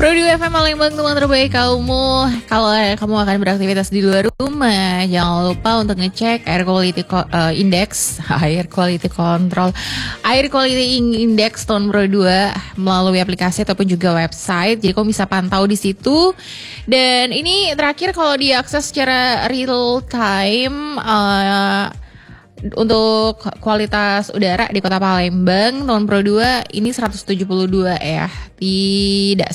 Pro2 FM Palembang, teman terbaik kamu. Kalau kamu akan beraktivitas di luar rumah, jangan lupa untuk ngecek air quality index, air quality control, air quality index tahun Pro2 melalui aplikasi ataupun juga website. Jadi kamu bisa pantau di situ. Dan ini terakhir kalau diakses secara real time, untuk kualitas udara di Kota Palembang tahun Pro2 ini 172 ya. Tidak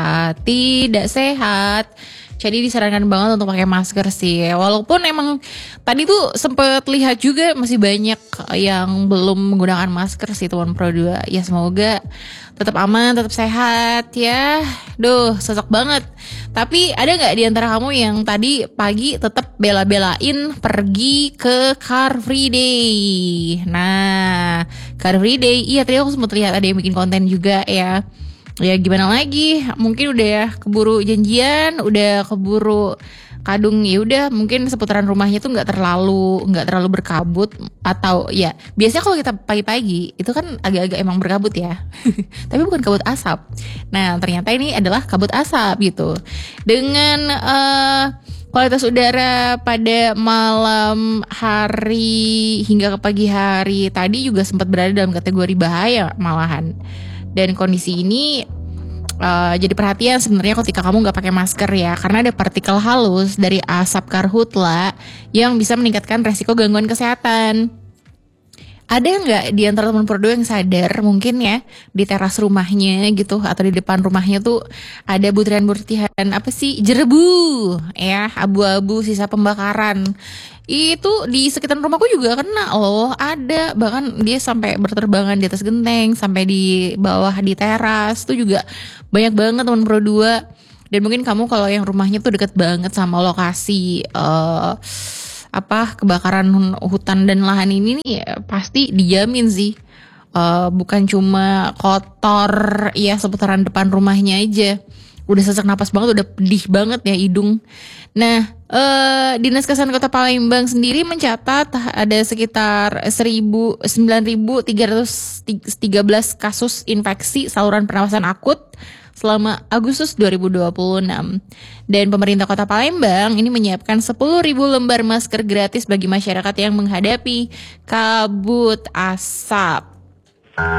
sehat. Jadi disarankan banget untuk pakai masker sih. Walaupun emang tadi tuh sempet lihat juga masih banyak yang belum menggunakan masker sih tahun Pro2. Ya semoga tetap aman, tetap sehat ya. Duh, sesek banget. Tapi ada gak di antara kamu yang tadi pagi tetap bela-belain pergi ke Car Free Day? Nah, Car Free Day, iya tadi aku sempat lihat ada yang bikin konten juga ya. Ya gimana lagi, mungkin udah ya keburu janjian, udah keburu kadung, ya udah mungkin seputaran rumahnya tuh nggak terlalu berkabut, atau ya biasanya kalau kita pagi-pagi itu kan agak-agak emang berkabut ya. Tapi bukan kabut asap. Nah ternyata ini adalah kabut asap gitu. Dengan kualitas udara pada malam hari hingga ke pagi hari tadi juga sempat berada dalam kategori bahaya malahan. Dan kondisi ini jadi perhatian sebenarnya ketika kamu nggak pakai masker ya, karena ada partikel halus dari asap karhutla yang bisa meningkatkan resiko gangguan kesehatan. Ada nggak di antara teman Pro2 yang sadar mungkin ya di teras rumahnya gitu atau di depan rumahnya tuh ada butiran-butiran apa sih, jerebu ya, abu-abu sisa pembakaran. Itu di sekitar rumahku juga kena loh, ada, bahkan dia sampai berterbangan di atas genteng, sampai di bawah di teras tuh juga banyak banget teman Pro2. Dan mungkin kamu kalau yang rumahnya tuh deket banget sama lokasi kebakaran hutan dan lahan ini nih ya, pasti dijamin sih bukan cuma kotor ya seputaran depan rumahnya aja, udah sesak napas banget, udah pedih banget ya hidung. Nah, Dinas Kesehatan Kota Palembang sendiri mencatat ada sekitar 9.313 kasus infeksi saluran pernafasan akut selama Agustus 2026. Dan pemerintah Kota Palembang ini menyiapkan 10.000 lembar masker gratis bagi masyarakat yang menghadapi kabut asap.